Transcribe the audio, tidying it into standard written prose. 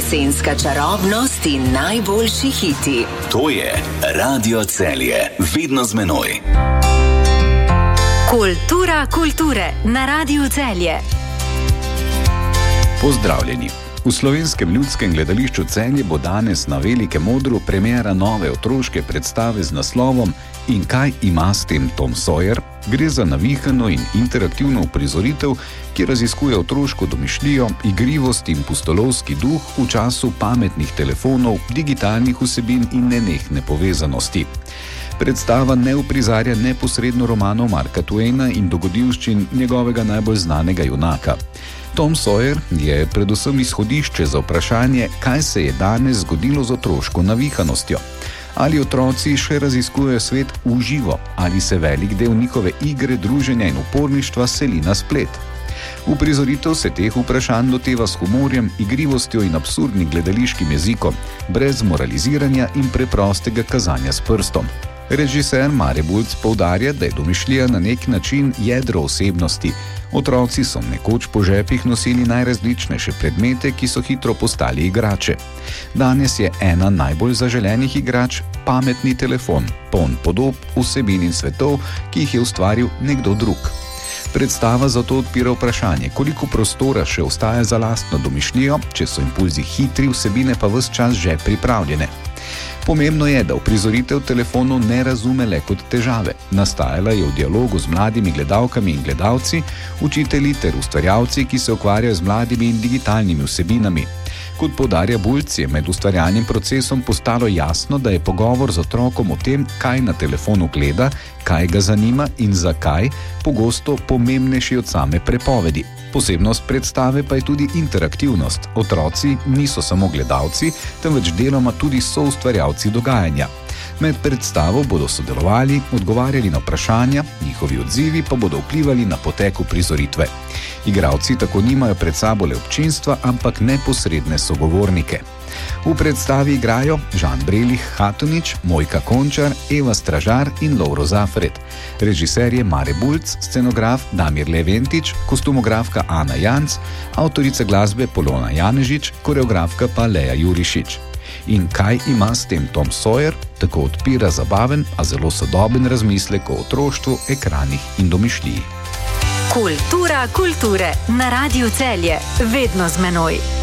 jesenska čarobnost in najboljši hiti. To je Radio Celje, vedno z menoj. Kultura kulture na Radiu Celje. Pozdravljeni. V Slovenskem ljudskem gledališču Celje bo danes na Velikem odru premiera nove otroške predstave z naslovom In kaj ima s tem Tom Sawyer? Gre za navihano in interaktivno uprizoritev, ki raziskuje otroško domišljijo, igrivost in pustolovski duh v času pametnih telefonov, digitalnih vsebin in nenehne povezanosti. Predstava ne uprizarja neposredno romanov Marka Twaina in dogodivščin njegovega najbolj znanega junaka. Tom Sawyer je predvsem izhodišče za vprašanje, kaj se je danes zgodilo z otroško navihanostjo. Ali otroci še raziskujejo svet v živo, ali se velik del njihove igre, druženja in uporništva seli na splet. Uprizoritev se teh vprašanj loteva s humorjem, igrivostjo in absurdnim gledališkim jezikom, brez moraliziranja in preprostega kazanja s prstom. Režiser Mare Bulc poudarja, da je domišljija na nek način jedro osebnosti. Otroci so nekoč po žepih nosili najrazličnejše predmete, ki so hitro postali igrače. Danes je ena najbolj zaželenih igrač pametni telefon, poln podob, vsebin in svetov, ki jih je ustvaril nekdo drug. Predstava zato odpira vprašanje, koliko prostora še ostaja za lastno domišljijo, če so impulzi hitri, vsebine pa ves čas že pripravljene. Pomembno je, da uprizoritev telefonu ne razume le kot težave. Nastajala je v dialogu z mladimi gledalkami in gledalci, učitelji ter ustvarjalci, ki se ukvarjajo z mladimi in digitalnimi vsebinami. Kot poudarja Bulc, je med ustvarjalnim procesom postalo jasno, da je pogovor z otrokom o tem, kaj na telefonu gleda, kaj ga zanima in zakaj, pogosto pomembnejši od same prepovedi. Posebnost predstave pa je tudi interaktivnost. Otroci niso samo gledalci, temveč deloma tudi soustvarjalci dogajanja. Med predstavo bodo sodelovali, odgovarjali na vprašanja, njihovi odzivi pa bodo vplivali na potek uprizoritve. Igralci tako nimajo pred sabo le občinstva, ampak neposredne sogovornike. V predstavi igrajo Žan Brelih Hatunič, Mojka Končar, Eva Stražar in Lovro Zafred. Režiser je Mare Bulc, scenograf Damir Leventič, kostumografka Ana Janc, avtorica glasbe Polona Janežič, koreografka pa Leja Jurišič. In kaj ima s tem Tom Sawyer? Tako odpira zabaven, a zelo sodoben razmislek o otroštvu, ekranih in domišljiji. Kultura kulture na Radiu Celje, vedno z menoj.